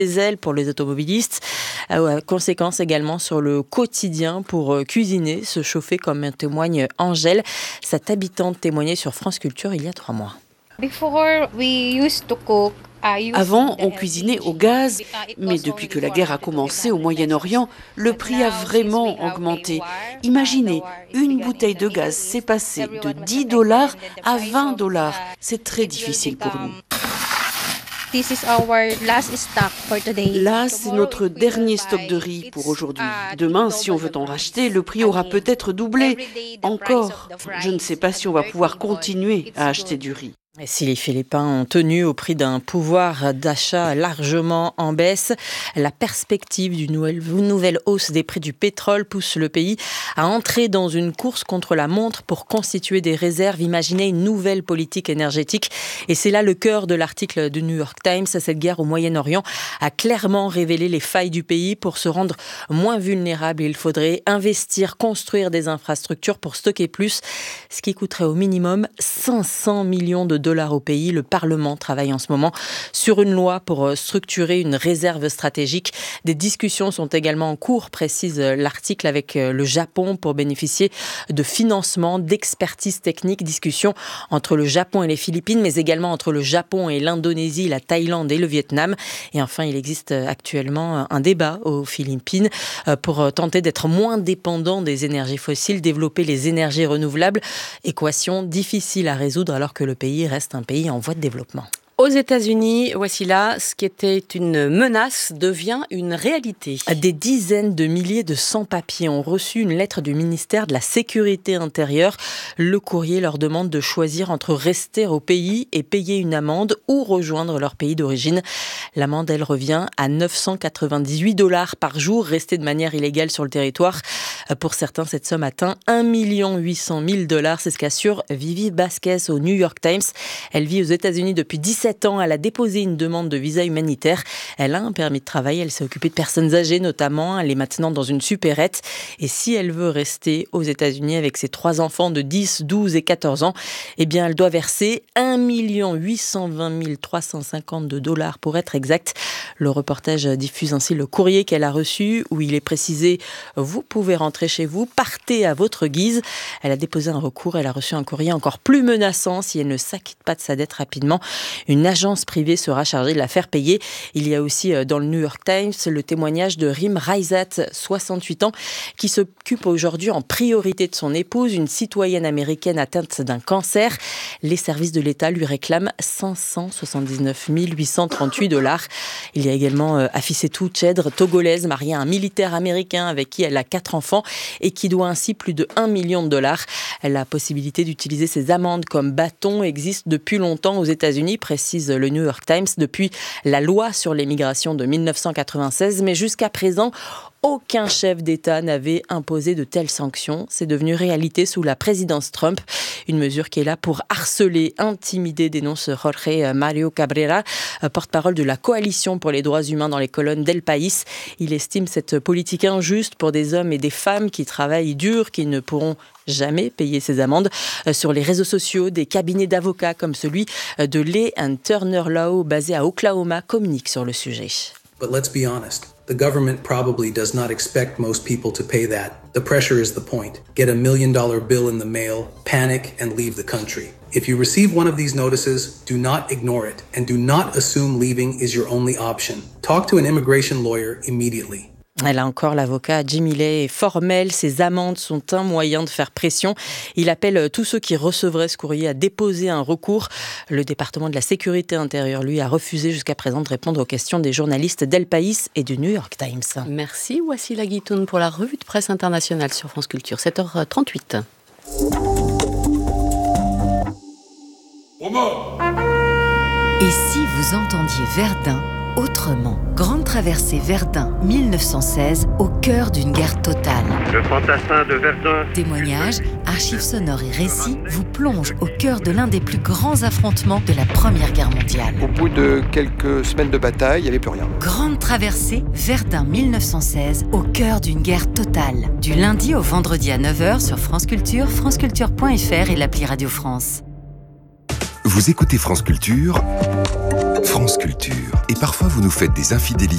diesel pour les automobilistes. Conséquences également sur le quotidien pour cuisiner, se chauffer, comme en témoigne Angèle. Cette habitante témoignait sur France Culture il y a 3 mois. Avant, on cuisinait au gaz, mais depuis que la guerre a commencé au Moyen-Orient, le prix a vraiment augmenté. Imaginez, une bouteille de gaz s'est passée de $10 à $20. C'est très difficile pour nous. Là, c'est notre dernier stock de riz pour aujourd'hui. Demain, si on veut en racheter, le prix aura peut-être doublé. Encore, je ne sais pas si on va pouvoir continuer à acheter du riz. Et si les Philippins ont tenu au prix d'un pouvoir d'achat largement en baisse, la perspective d'une nouvelle hausse des prix du pétrole pousse le pays à entrer dans une course contre la montre pour constituer des réserves, imaginer une nouvelle politique énergétique. Et c'est là le cœur de l'article du New York Times. Cette guerre au Moyen-Orient a clairement révélé les failles du pays. Pour se rendre moins vulnérable, il faudrait investir, construire des infrastructures pour stocker plus, ce qui coûterait au minimum 500 millions de dollars au pays. Le Parlement travaille en ce moment sur une loi pour structurer une réserve stratégique. Des discussions sont également en cours, précise l'article, avec le Japon pour bénéficier de financement, d'expertise technique. Discussions entre le Japon et les Philippines, mais également entre le Japon et l'Indonésie, la Thaïlande et le Vietnam. Et enfin, il existe actuellement un débat aux Philippines pour tenter d'être moins dépendant des énergies fossiles, développer les énergies renouvelables. Équation difficile à résoudre alors que le pays reste un pays en voie de développement. Aux États-Unis, voici là, ce qui était une menace devient une réalité. Des dizaines de milliers de sans-papiers ont reçu une lettre du ministère de la Sécurité intérieure. Le courrier leur demande de choisir entre rester au pays et payer une amende ou rejoindre leur pays d'origine. L'amende, elle revient à $998 par jour, resté de manière illégale sur le territoire. Pour certains, cette somme atteint $1 800 000. C'est ce qu'assure Vivi Vasquez au New York Times. Elle vit aux États-Unis depuis 17 ans. Elle a déposé une demande de visa humanitaire. Elle a un permis de travail. Elle s'est occupée de personnes âgées notamment. Elle est maintenant dans une supérette. Et si elle veut rester aux États-Unis avec ses 3 enfants de 10, 12 et 14 ans, eh bien, elle doit verser $1 820 352 pour être exact. Le reportage diffuse ainsi le courrier qu'elle a reçu où il est précisé « Vous pouvez rentrer chez vous, partez à votre guise ». Elle a déposé un recours. Elle a reçu un courrier encore plus menaçant si elle ne s'acquitte pas de sa dette rapidement. Une agence privée sera chargée de la faire payer. Il y a aussi dans le New York Times le témoignage de Rim Raizat, 68 ans, qui s'occupe aujourd'hui en priorité de son épouse, une citoyenne américaine atteinte d'un cancer. Les services de l'État lui réclament $579 838. Il y a également Afissetou Tchèdre, togolaise, mariée à un militaire américain avec qui elle a 4 enfants et qui doit ainsi plus de $1 million. La possibilité d'utiliser ces amendes comme bâton existe depuis longtemps aux États-Unis, précise le New York Times, depuis la loi sur l'immigration de 1996. Mais jusqu'à présent, aucun chef d'État n'avait imposé de telles sanctions. C'est devenu réalité sous la présidence Trump. Une mesure qui est là pour harceler, intimider, dénonce Jorge Mario Cabrera, porte-parole de la Coalition pour les droits humains dans les colonnes d'El País. Il estime cette politique injuste pour des hommes et des femmes qui travaillent dur, qui ne pourront jamais payer ces amendes. Sur les réseaux sociaux, des cabinets d'avocats comme celui de Lay & Turner Law, basé à Oklahoma, communiquent sur le sujet. But let's be honest. The government probably does not expect most people to pay that. The pressure is the point. Get a $1 million bill in the mail, panic, and leave the country. If you receive one of these notices, do not ignore it, and do not assume leaving is your only option. Talk to an immigration lawyer immediately. Là encore, l'avocat Jimmy Lay est formel. Ces amendes sont un moyen de faire pression. Il appelle tous ceux qui recevraient ce courrier à déposer un recours. Le département de la Sécurité intérieure, lui, a refusé jusqu'à présent de répondre aux questions des journalistes d'El País et du New York Times. Merci Wassila Guitoun pour la revue de presse internationale sur France Culture, 7h38. Et si vous entendiez Verdun autrement? Grande traversée Verdun 1916, au cœur d'une guerre totale. Le fantassin de Verdun. Témoignages, archives sonores et récits vous plongent au cœur de l'un des plus grands affrontements de la Première Guerre mondiale. Au bout de quelques semaines de bataille, il n'y avait plus rien. Grande traversée Verdun 1916, au cœur d'une guerre totale. Du lundi au vendredi à 9h sur France Culture, franceculture.fr et l'appli Radio France. Vous écoutez France Culture, France Culture. Et parfois vous nous faites des infidélités.